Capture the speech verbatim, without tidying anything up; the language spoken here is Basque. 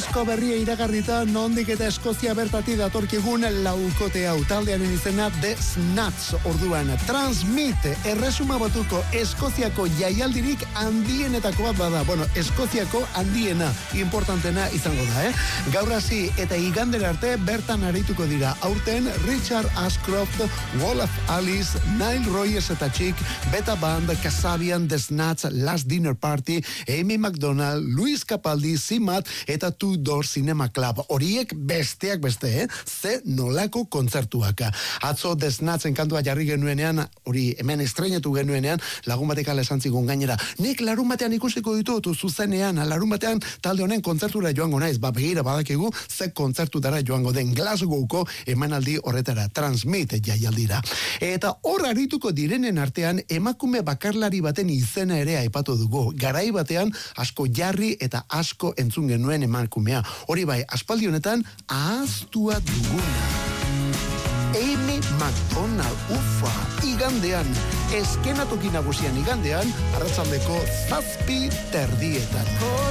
disko berria iragarrita, nondik eta Eskozia bertati datorkigun laukote hau. Taldearen izena The Snats. Orduan, Transmit, erresuma batuko Eskoziako jaialdirik handienetako bat bada. Bueno, Eskoziako handiena, importantena izango da, eh? Gaur hasi eta igandera arte bertan arituko dira. Aurten, Richard Ashcroft, Olaf Alice, Nile Rodgers eta Chick, Beta Band, Kasabian, The Snats, Last Dinner Party, Amy McDonald, Luis Capaldi, Simat eta Two Door Cinema Club. Horiek besteak beste, eh? Ze nolako kontzertuak. Atzo The Snatsen kantua jarri genuenean, hori hemen estreinetu genuenean, lagun batek ala esan zigun gainera. Nik larun batean ikusiko ditut zuzenean, larun batean talde honen kontzertura joango naiz. Ba, begira badakigu ze kontzertutara joango den Glasgowko emanaldi horretara, Transmit jaialdira. Eta hor arituko direnen artean emakume bakarlari baten izena ere aipatu dugu. Garai batean asko jarri eta asko entzun genuen emakumea. Hori bai, aspaldi honetan ahaztua duguna. Amy McDonald, ufa, igandean, eskenatoki nagusian igandean, arratsaldeko zazpi terdietan.